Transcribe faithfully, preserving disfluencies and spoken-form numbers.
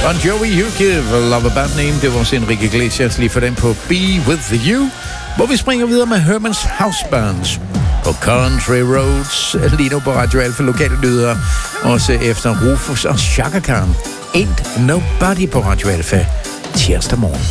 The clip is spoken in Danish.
Bon Jovi, You Give Love a Bad Name. Det var vores Enrique Iglesias lige for den på Be With You, hvor vi springer videre med Herman's House Band på Country Roads. Lige nu på Radio Alfa lokale nyheder. Også efter Rufus og Chaka Khan. Ain't Nobody på Radio Alfa tirsdag morgen.